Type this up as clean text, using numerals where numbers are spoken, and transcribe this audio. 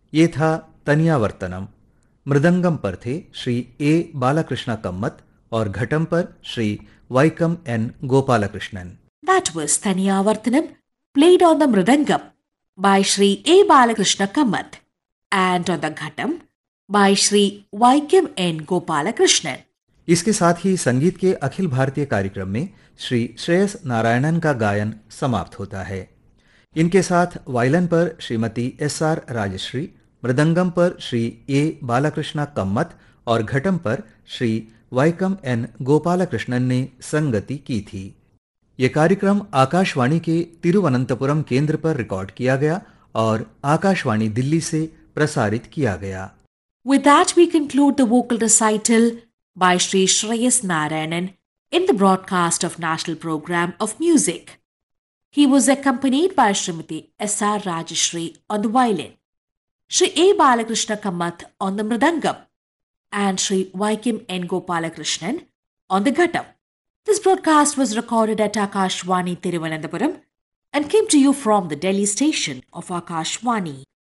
ये था तनियावर्तनम। मृदंगम पर थे श्री ए बालकृष्ण कम्मत और घटम पर Shri vacuum N Gopalakrishnan. That was Taniyavarthanam, played on the Mridangam by Sri A. Balakrishna Kamath and on the Ghatam by Sri Vaikam N. Gopalakrishnan. इसके साथ ही संगीत के अखिल भारतीय कार्यक्रम में श्री श्रेयस नारायणन का गायन समाप्त होता है। इनके साथ वायलिन पर श्रीमती एस आर राजश्री, मृदंगम पर श्री ए बालकृष्ण कम्मत और घटम पर श्री वैकम एन गोपालकृष्णन ने संगति की थी। ये कार्यक्रम आकाशवाणी के तिरुवनंतपुरम केंद्र पर रिकॉर्ड किया गया और आकाशवाणी दिल्ली से प्रसारित किया गया। With that, we conclude the vocal recital by Sri Shreyas Narayanan in the broadcast of National Program of Music. He was accompanied by Srimati S.R. Rajashri on the violin, Sri A. Balakrishna Kamath on the mridangam, and Sri Vaikam N. Gopalakrishnan on the ghatam. This broadcast was recorded at Akashwani Tiruvananthapuram and came to you from the Delhi station of Akashwani.